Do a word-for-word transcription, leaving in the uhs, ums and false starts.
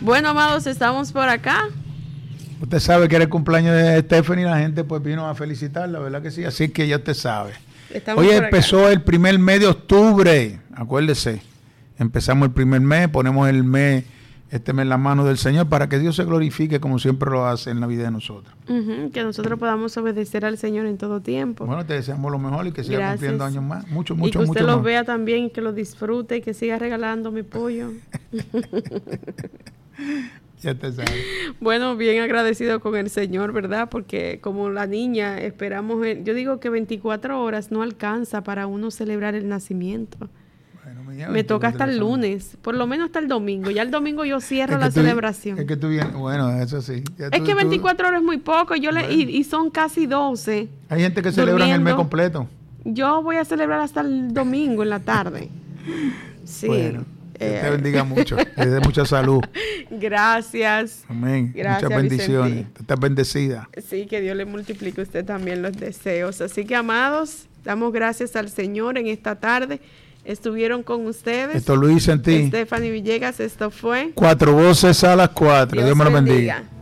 Bueno, amados, estamos por acá. Usted sabe que era el cumpleaños de Stephanie y la gente pues vino a felicitarla, ¿verdad que sí? Así que ya usted sabe. Estamos Hoy empezó acá. El primer mes de octubre, acuérdese. Empezamos el primer mes, ponemos el mes, este mes en la mano del Señor para que Dios se glorifique como siempre lo hace en la vida de nosotros. Uh-huh, que nosotros podamos obedecer al Señor en todo tiempo. Bueno, te deseamos lo mejor y que siga Gracias. Cumpliendo años más. Mucho, mucho, mucho Y que usted mucho los más. vea también y que lo disfrute y que siga regalando mi pollo. Ya te sabes. Bueno, bien agradecido con el Señor, ¿verdad? Porque como la niña esperamos, el, yo digo que veinticuatro horas no alcanza para uno celebrar el nacimiento. Bueno, me, me toca hasta el lunes, por lo menos hasta el domingo. Ya el domingo yo cierro la tú, celebración. Es que tú vienes, bueno, eso sí. Ya es tú, que veinticuatro tú, horas es muy poco, yo bueno. le, y, y son casi doce. Hay gente que celebra el mes completo. Yo voy a celebrar hasta el domingo en la tarde. Sí. Bueno. Que te bendiga mucho, que dé mucha salud. Gracias. Amén. Gracias, muchas bendiciones. Estás bendecida. Sí, que Dios le multiplique a usted también los deseos. Así que, amados, damos gracias al Señor en esta tarde. Estuvieron con ustedes. Esto lo hice en ti. Stephanie Villegas, esto fue Cuatro Voces a las Cuatro. Dios, Dios me lo bendiga. bendiga.